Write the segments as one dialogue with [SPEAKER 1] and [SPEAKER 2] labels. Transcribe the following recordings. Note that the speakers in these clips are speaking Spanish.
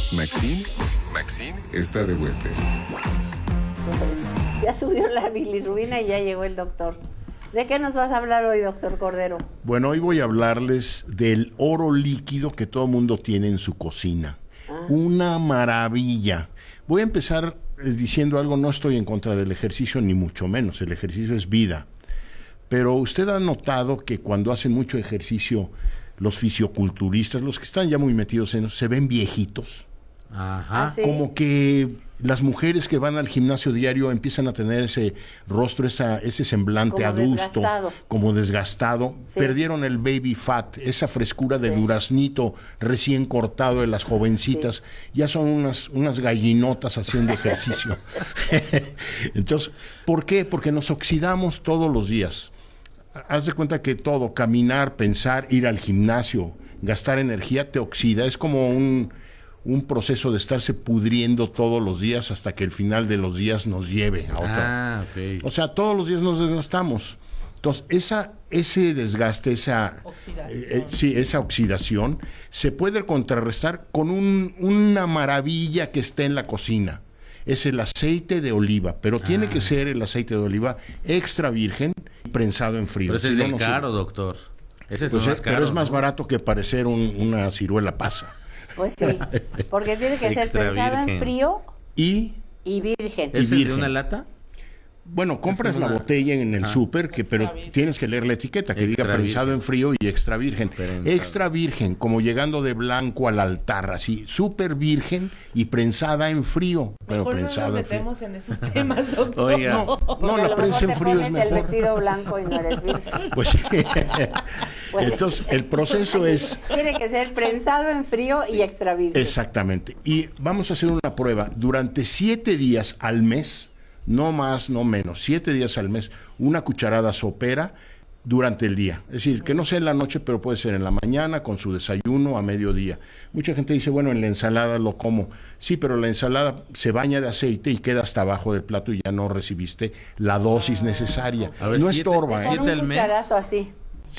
[SPEAKER 1] Maxine está de vuelta.
[SPEAKER 2] Ya subió la bilirrubina y ya llegó el doctor. ¿De qué nos vas a hablar hoy, doctor Cordero?
[SPEAKER 3] Bueno, hoy voy a hablarles del oro líquido que todo mundo tiene en su cocina. Una maravilla. Voy a empezar diciendo algo, no estoy en contra del ejercicio, ni mucho menos. El ejercicio es vida. Pero usted ha notado que cuando hacen mucho ejercicio, los fisioculturistas, los que están ya muy metidos en eso, se ven viejitos.
[SPEAKER 4] Ajá.
[SPEAKER 2] ¿Sí?
[SPEAKER 3] Como que las mujeres que van al gimnasio diario empiezan a tener ese rostro, ese semblante
[SPEAKER 2] Como
[SPEAKER 3] adusto,
[SPEAKER 2] desgastado.
[SPEAKER 3] como desgastado.
[SPEAKER 2] Sí.
[SPEAKER 3] Perdieron el baby fat, esa frescura de
[SPEAKER 2] Sí.
[SPEAKER 3] duraznito recién cortado de las jovencitas. Ya son unas gallinotas haciendo ejercicio. Entonces, ¿por qué? Porque nos oxidamos todos los días. Haz de cuenta que todo, caminar, pensar, ir al gimnasio, gastar energía, te oxida. Es como un proceso de estarse pudriendo todos los días hasta que el final de los días nos lleve a otra.
[SPEAKER 4] Ok.
[SPEAKER 3] O sea, todos los días nos desgastamos. Entonces, ese desgaste, esa oxidación, se puede contrarrestar con una maravilla que está en la cocina. Es el aceite de oliva, pero tiene que ser el aceite de oliva extra virgen, prensado en frío.
[SPEAKER 4] Pero ese
[SPEAKER 3] Si
[SPEAKER 4] es
[SPEAKER 3] no,
[SPEAKER 4] el
[SPEAKER 3] no
[SPEAKER 4] caro, doctor. Ese es
[SPEAKER 3] Pues
[SPEAKER 4] el más caro.
[SPEAKER 3] pero es más
[SPEAKER 4] ¿no?
[SPEAKER 3] barato que parecer una ciruela pasa.
[SPEAKER 2] Pues sí, porque tiene que ser
[SPEAKER 4] Extra
[SPEAKER 2] pensado en
[SPEAKER 4] virgen.
[SPEAKER 2] frío
[SPEAKER 3] Y
[SPEAKER 2] y virgen.
[SPEAKER 4] ¿Es el de
[SPEAKER 3] virgen.
[SPEAKER 4] una lata?
[SPEAKER 3] bueno, compras
[SPEAKER 4] como
[SPEAKER 3] la
[SPEAKER 4] una-
[SPEAKER 3] botella en el súper, pero
[SPEAKER 5] virgen.
[SPEAKER 3] tienes que leer la etiqueta que diga
[SPEAKER 4] Extra
[SPEAKER 3] prensado
[SPEAKER 4] virgen.
[SPEAKER 3] en frío y extra virgen.
[SPEAKER 4] Prensado.
[SPEAKER 3] Extra virgen, como llegando de blanco al altar, así, súper virgen y prensada en frío. Pero
[SPEAKER 5] Mejor no nos
[SPEAKER 3] prensada en frío.
[SPEAKER 5] metemos en esos temas, doctor.
[SPEAKER 4] Oiga.
[SPEAKER 3] No,
[SPEAKER 2] Porque a
[SPEAKER 3] la
[SPEAKER 2] lo
[SPEAKER 3] prensa en
[SPEAKER 2] mejor te
[SPEAKER 3] frío es
[SPEAKER 2] pones el
[SPEAKER 3] mejor.
[SPEAKER 2] vestido blanco y no eres virgen.
[SPEAKER 3] Pues sí.
[SPEAKER 2] Pues-
[SPEAKER 3] Entonces, el proceso es...
[SPEAKER 2] Tiene que ser prensado en frío y extra virgen.
[SPEAKER 3] Exactamente. Y vamos a hacer una prueba. Durante 7 días al mes, no más, no menos, 7 días al mes, una cucharada sopera durante el día. Es decir, que no sea en la noche, pero puede ser en la mañana, con su desayuno, a mediodía. Mucha gente dice, bueno, en la ensalada lo como. Sí, pero la ensalada se baña de aceite y queda hasta abajo del plato y ya no recibiste la dosis necesaria.
[SPEAKER 4] A ver,
[SPEAKER 3] No
[SPEAKER 4] 7
[SPEAKER 3] estorba,
[SPEAKER 2] Con
[SPEAKER 3] ¿eh?
[SPEAKER 4] siete al
[SPEAKER 2] un
[SPEAKER 4] mes.
[SPEAKER 2] cucharazo así.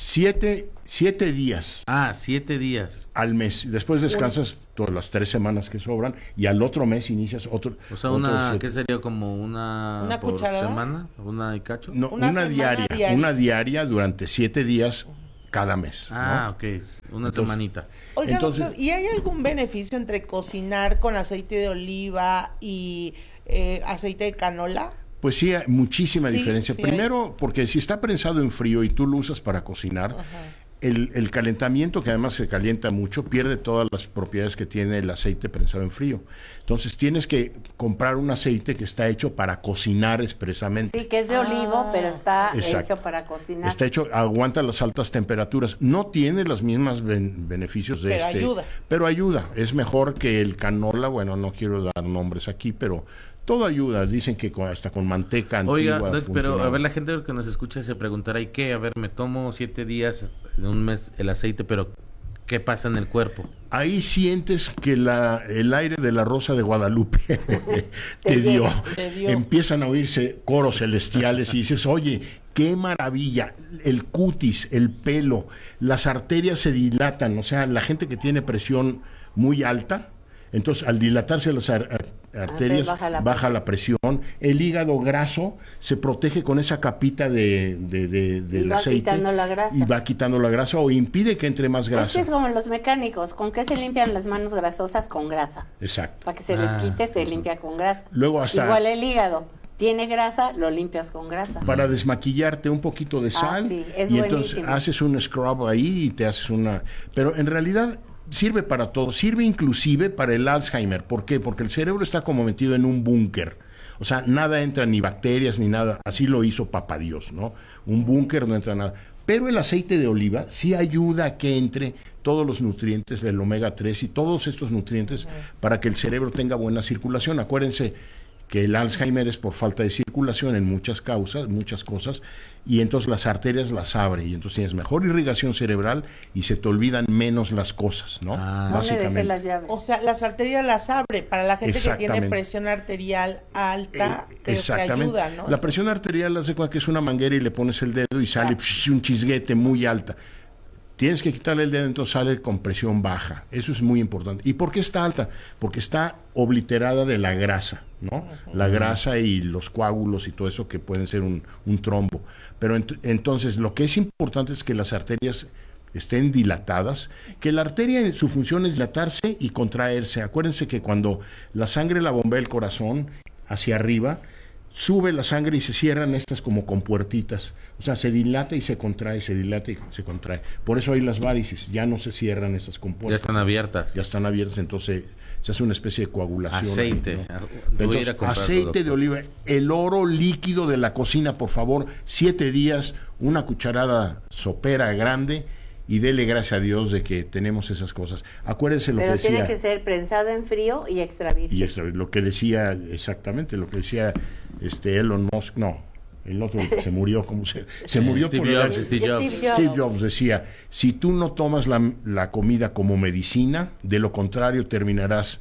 [SPEAKER 3] 7 días
[SPEAKER 4] 7 días.
[SPEAKER 3] al mes. Después descansas todas las 3 semanas que sobran y al otro mes inicias otro.
[SPEAKER 4] O sea,
[SPEAKER 3] otros
[SPEAKER 4] ¿qué sería como una por
[SPEAKER 5] cucharada?
[SPEAKER 4] semana? ¿Una y cacho?
[SPEAKER 3] No,
[SPEAKER 5] Una
[SPEAKER 3] una
[SPEAKER 5] semana
[SPEAKER 3] diaria, una diaria durante 7 días cada mes. ¿no?
[SPEAKER 4] Ok. Una semanita.
[SPEAKER 5] Oiga,
[SPEAKER 3] Entonces-
[SPEAKER 5] doctor, ¿y hay algún beneficio entre cocinar con aceite de oliva y aceite de canola?
[SPEAKER 3] Pues sí, hay muchísima
[SPEAKER 5] Sí,
[SPEAKER 3] diferencia.
[SPEAKER 5] sí
[SPEAKER 3] Primero, porque si está prensado en frío y tú lo usas para cocinar, el calentamiento, que además se calienta mucho, pierde todas las propiedades que tiene el aceite prensado en frío. Entonces tienes que comprar un aceite que está hecho para cocinar expresamente.
[SPEAKER 2] Sí, que es de olivo, pero está
[SPEAKER 3] Exacto.
[SPEAKER 2] hecho para cocinar.
[SPEAKER 3] Está hecho, aguanta las altas temperaturas. No tiene los mismos beneficios de
[SPEAKER 5] Pero
[SPEAKER 3] este.
[SPEAKER 5] ayuda.
[SPEAKER 3] Pero ayuda. Es mejor que el canola. Bueno, no quiero dar nombres aquí, pero todo ayuda. Dicen que hasta con manteca
[SPEAKER 4] Oiga,
[SPEAKER 3] antigua
[SPEAKER 4] doc, pero
[SPEAKER 3] funciona.
[SPEAKER 4] a ver, la gente que nos escucha se preguntará, ¿y qué? A ver, me tomo 7 días en un mes el aceite, pero ¿qué pasa en el cuerpo?
[SPEAKER 3] Ahí sientes que el aire de la Rosa de Guadalupe te dio.
[SPEAKER 5] Te dio.
[SPEAKER 3] Empiezan a oírse coros celestiales y dices, oye, qué maravilla. El cutis, el pelo, las arterias se dilatan. O sea, la gente que tiene presión muy alta, entonces al dilatarse las arterias
[SPEAKER 2] baja la
[SPEAKER 3] la presión. El hígado graso se protege con esa capita del
[SPEAKER 2] va
[SPEAKER 3] aceite.
[SPEAKER 2] quitando la grasa.
[SPEAKER 3] Y va quitando la grasa o impide que entre más
[SPEAKER 2] Es
[SPEAKER 3] grasa.
[SPEAKER 2] que es como los mecánicos, ¿con qué se limpian las manos grasosas? Con grasa.
[SPEAKER 3] Exacto.
[SPEAKER 2] Para que se les quite, se limpia con grasa.
[SPEAKER 3] Luego hasta-
[SPEAKER 2] Igual el hígado. Tiene grasa, lo limpias con grasa.
[SPEAKER 3] Para desmaquillarte un poquito de sal
[SPEAKER 2] sí, es
[SPEAKER 3] y entonces
[SPEAKER 2] buenísimo.
[SPEAKER 3] haces un scrub ahí y te haces una... Pero en realidad sirve para todo, sirve inclusive para el Alzheimer. ¿Por qué? Porque el cerebro está como metido en un búnker. O sea, nada entra, ni bacterias, ni nada. Así lo hizo Papá Dios, ¿no? Un búnker no entra nada. Pero el aceite de oliva sí ayuda a que entre todos los nutrientes del omega 3 y todos estos nutrientes para que el cerebro tenga buena circulación. Acuérdense que el Alzheimer es por falta de circulación en muchas cosas, y entonces las arterias las abre, y entonces tienes mejor irrigación cerebral y se te olvidan menos las cosas, ¿no?
[SPEAKER 2] ¿Dónde dejé las llaves?
[SPEAKER 5] O sea, las arterias las abre para la gente que tiene
[SPEAKER 3] Exactamente.
[SPEAKER 5] presión arterial alta, pero que
[SPEAKER 3] Exactamente.
[SPEAKER 5] ayuda, ¿no?
[SPEAKER 3] La presión arterial, hace cuenta que es una manguera y le pones el dedo y sale un chisguete muy alta. Tienes que quitarle el dedo, entonces sale con presión baja. Eso es muy importante. ¿Y por qué está alta? Porque está obliterada de la grasa, ¿no? La grasa y los coágulos y todo eso que pueden ser un trombo. Pero entonces lo que es importante es que las arterias estén dilatadas, que la arteria su función es dilatarse y contraerse. Acuérdense que cuando la sangre la bombea el corazón hacia arriba, sube la sangre y se cierran estas como compuertitas. O sea, se dilata y se contrae, se dilata y se contrae. Por eso hay las varices, ya no se cierran esas compuertas.
[SPEAKER 4] Ya están abiertas.
[SPEAKER 3] Ya están abiertas, entonces se hace una especie de coagulación.
[SPEAKER 4] Aceite.
[SPEAKER 3] Ahí, ¿no?
[SPEAKER 4] Voy a ir a comprarlo,
[SPEAKER 3] Aceite
[SPEAKER 4] doctor.
[SPEAKER 3] de oliva, el oro líquido de la cocina, por favor, 7 días, una cucharada sopera grande y dele gracias a Dios de que tenemos esas cosas. Acuérdense lo
[SPEAKER 2] Pero
[SPEAKER 3] que decía.
[SPEAKER 2] tiene que ser prensado en frío y extra virgen.
[SPEAKER 3] Y lo que decía, exactamente, lo que decía Elon Musk, no, el otro que se murió, se murió
[SPEAKER 4] Steve
[SPEAKER 3] por
[SPEAKER 4] Jobs, Steve Jobs.
[SPEAKER 3] Steve Jobs decía, si tú no tomas la comida como medicina, de lo contrario terminarás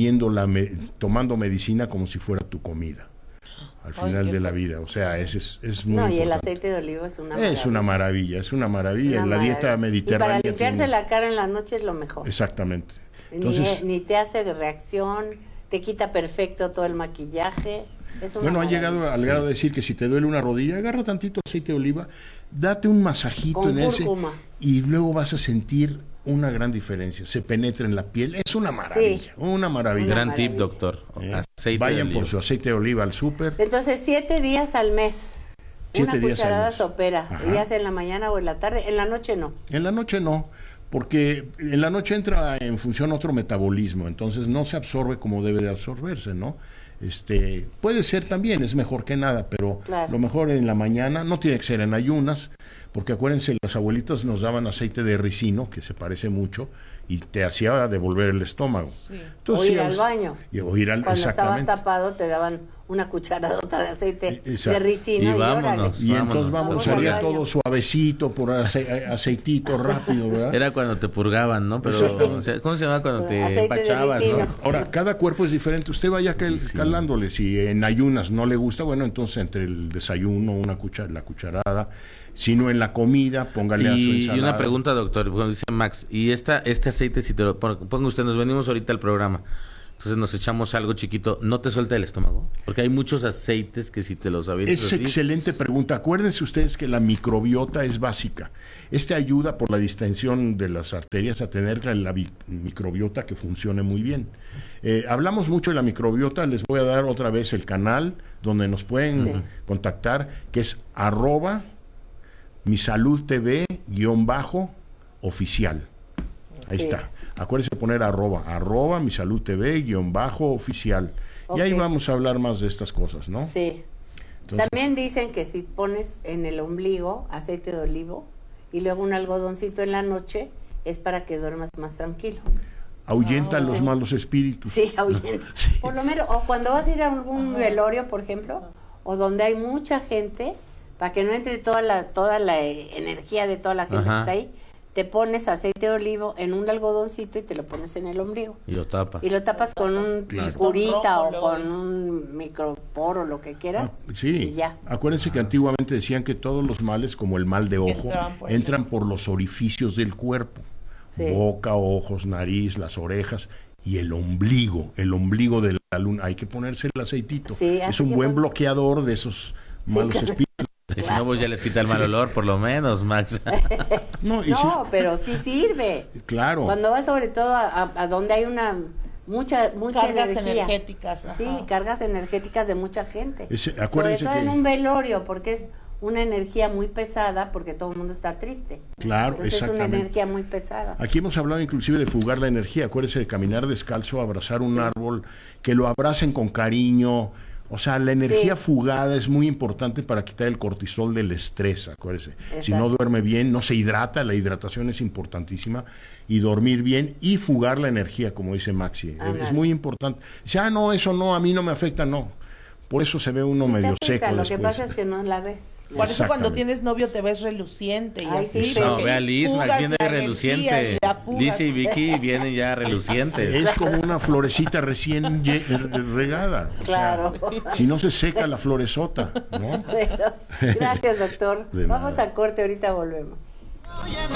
[SPEAKER 3] tomando medicina como si fuera tu comida al final de la vida. O sea, es muy
[SPEAKER 2] No, y el
[SPEAKER 3] importante.
[SPEAKER 2] aceite de oliva es una maravilla.
[SPEAKER 3] Es una maravilla, es una maravilla.
[SPEAKER 2] Una
[SPEAKER 3] La dieta
[SPEAKER 2] maravilla.
[SPEAKER 3] mediterránea
[SPEAKER 2] Y para limpiarse
[SPEAKER 3] tiene-
[SPEAKER 2] la cara en la noche es lo mejor.
[SPEAKER 3] Exactamente. Entonces,
[SPEAKER 2] Ni te hace reacción, te quita perfecto todo el maquillaje. Es una
[SPEAKER 3] bueno, ha
[SPEAKER 2] maravilla.
[SPEAKER 3] llegado al grado de decir que si te duele una rodilla, agarra tantito aceite de oliva, date un masajito
[SPEAKER 2] Con
[SPEAKER 3] en ese
[SPEAKER 2] cúrcuma.
[SPEAKER 3] y luego vas a sentir una gran diferencia. Se penetra en la piel. Es una maravilla,
[SPEAKER 2] Sí.
[SPEAKER 3] una maravilla.
[SPEAKER 4] Gran
[SPEAKER 2] maravilla.
[SPEAKER 4] tip, doctor.
[SPEAKER 3] ¿Eh?
[SPEAKER 4] Aceite
[SPEAKER 3] Vayan
[SPEAKER 4] de
[SPEAKER 3] por
[SPEAKER 4] oliva.
[SPEAKER 3] su aceite de oliva al súper.
[SPEAKER 2] Entonces, 7 días al mes.
[SPEAKER 3] 7
[SPEAKER 2] Una
[SPEAKER 3] días al
[SPEAKER 2] cucharada
[SPEAKER 3] mes.
[SPEAKER 2] sopera.
[SPEAKER 3] Ajá.
[SPEAKER 2] Ya sea en la mañana o en la tarde. En la noche no.
[SPEAKER 3] En la noche no, porque en la noche entra en función otro metabolismo, entonces no se absorbe como debe de absorberse, ¿no? Puede ser también, es mejor que nada, pero
[SPEAKER 2] Claro.
[SPEAKER 3] lo mejor en la mañana, no tiene que ser en ayunas, porque acuérdense, los abuelitos nos daban aceite de ricino, que se parece mucho, y te hacía devolver el estómago.
[SPEAKER 5] Sí.
[SPEAKER 2] O ir
[SPEAKER 3] sí,
[SPEAKER 2] al baño.
[SPEAKER 3] O ir al,
[SPEAKER 2] Cuando estabas
[SPEAKER 3] exactamente.
[SPEAKER 2] tapado te daban una cucharadota de aceite
[SPEAKER 3] Exacto.
[SPEAKER 2] de ricino.
[SPEAKER 4] Y vámonos.
[SPEAKER 3] Y entonces
[SPEAKER 2] Vamos
[SPEAKER 3] salía
[SPEAKER 2] al
[SPEAKER 3] todo
[SPEAKER 2] baño.
[SPEAKER 3] suavecito, por aceitito rápido, ¿verdad?
[SPEAKER 4] Era cuando te purgaban, ¿no? Pero, o sea, ¿cómo se llama cuando te
[SPEAKER 2] Aceite de
[SPEAKER 4] empachabas,
[SPEAKER 2] ricino.
[SPEAKER 4] no?
[SPEAKER 3] Ahora, cada cuerpo es diferente. Usted vaya calándole. Si en ayunas no le gusta, bueno, entonces entre el desayuno, la cucharada. Si no en la comida, póngale a su
[SPEAKER 4] Y
[SPEAKER 3] ensalada.
[SPEAKER 4] una pregunta, doctor, como dice Max, y este aceite, si te lo ponga usted, nos venimos ahorita al programa, entonces nos echamos algo chiquito, ¿no te suelta el estómago? Porque hay muchos aceites que si te los avientas
[SPEAKER 3] Es
[SPEAKER 4] así,
[SPEAKER 3] excelente pregunta. Acuérdense ustedes que la microbiota es básica. Ayuda por la distensión de las arterias a tener la microbiota que funcione muy bien. Hablamos mucho de la microbiota. Les voy a dar otra vez el canal donde nos pueden contactar, que es @misaludtv_oficial. Ahí está. Acuérdense de poner @misaludtv_oficial. Y ahí
[SPEAKER 2] Ok.
[SPEAKER 3] vamos a hablar más de estas cosas, ¿no?
[SPEAKER 2] Sí.
[SPEAKER 3] Entonces-
[SPEAKER 2] También dicen que si pones en el ombligo aceite de olivo y luego un algodoncito en la noche, es para que duermas más tranquilo.
[SPEAKER 3] Ahuyenta los malos espíritus.
[SPEAKER 2] Sí, ahuyenta. Por lo menos, o cuando vas a ir a algún velorio, por ejemplo, o donde hay mucha gente, para que no entre toda la energía de toda la gente que
[SPEAKER 4] Ajá.
[SPEAKER 2] está ahí, te pones aceite de olivo en un algodoncito y te lo pones en el ombligo.
[SPEAKER 4] y lo tapas.
[SPEAKER 2] Y lo tapas con un
[SPEAKER 3] Claro.
[SPEAKER 2] curita o
[SPEAKER 5] Rojo,
[SPEAKER 2] con
[SPEAKER 5] luego
[SPEAKER 2] un microporo, lo que quieras.
[SPEAKER 3] Sí,
[SPEAKER 2] Y ya.
[SPEAKER 3] acuérdense que antiguamente decían que todos los males, como el mal de ojo,
[SPEAKER 5] Entran por ahí.
[SPEAKER 3] los orificios del cuerpo.
[SPEAKER 2] Sí.
[SPEAKER 3] Boca, ojos, nariz, las orejas y el ombligo de la luna. Hay que ponerse el aceitito.
[SPEAKER 2] Sí,
[SPEAKER 3] es
[SPEAKER 2] así
[SPEAKER 3] un
[SPEAKER 2] que
[SPEAKER 3] buen
[SPEAKER 2] pues-
[SPEAKER 3] bloqueador de esos malos
[SPEAKER 2] claro.
[SPEAKER 3] espíritus.
[SPEAKER 4] Y si no, pues ya les quita el mal olor, por lo menos, Max.
[SPEAKER 3] No, y
[SPEAKER 2] No,
[SPEAKER 3] sí,
[SPEAKER 2] pero sí sirve.
[SPEAKER 3] claro.
[SPEAKER 2] Cuando vas sobre todo a donde hay mucha
[SPEAKER 5] Cargas
[SPEAKER 2] energía.
[SPEAKER 5] energéticas. ajá.
[SPEAKER 2] Sí, cargas energéticas de mucha gente.
[SPEAKER 3] Ese- acuérdense
[SPEAKER 2] Sobre todo
[SPEAKER 3] que-
[SPEAKER 2] en un velorio, porque es una energía muy pesada, porque todo el mundo está triste.
[SPEAKER 3] Claro,
[SPEAKER 2] Entonces es una
[SPEAKER 3] exactamente.
[SPEAKER 2] energía muy pesada.
[SPEAKER 3] Aquí hemos hablado inclusive de fugar la energía. Acuérdese de caminar descalzo, abrazar un árbol, que lo abracen con cariño. O sea, la energía
[SPEAKER 2] Sí.
[SPEAKER 3] fugada es muy importante para quitar el cortisol del estrés, acuérdese. Si no
[SPEAKER 2] Exacto.
[SPEAKER 3] duerme bien, no se hidrata, la hidratación es importantísima. Y dormir bien y fugar la energía, como dice Maxi.
[SPEAKER 2] Ándale.
[SPEAKER 3] Es muy importante. Dice, no, eso no, a mí no me afecta, no. Por eso se ve uno
[SPEAKER 2] Te
[SPEAKER 3] medio
[SPEAKER 2] afecta,
[SPEAKER 3] seco
[SPEAKER 2] lo que
[SPEAKER 3] después.
[SPEAKER 2] pasa es que no la ves.
[SPEAKER 5] Por eso cuando
[SPEAKER 3] Exactamente.
[SPEAKER 5] tienes novio te ves reluciente y
[SPEAKER 2] Ay,
[SPEAKER 5] así.
[SPEAKER 2] sí,
[SPEAKER 4] No,
[SPEAKER 5] porque
[SPEAKER 4] ve a Liz, Max
[SPEAKER 5] fugas
[SPEAKER 4] viene
[SPEAKER 5] la
[SPEAKER 4] reluciente.
[SPEAKER 5] energía y la fugas.
[SPEAKER 4] Liz y Vicky vienen ya relucientes.
[SPEAKER 3] Es como una florecita recién regada. O sea,
[SPEAKER 2] Claro.
[SPEAKER 3] si no se seca la floresota, ¿no?
[SPEAKER 2] Bueno, gracias, doctor.
[SPEAKER 3] De
[SPEAKER 2] Vamos
[SPEAKER 3] nada.
[SPEAKER 2] a corte, ahorita volvemos.
[SPEAKER 6] Óyeme,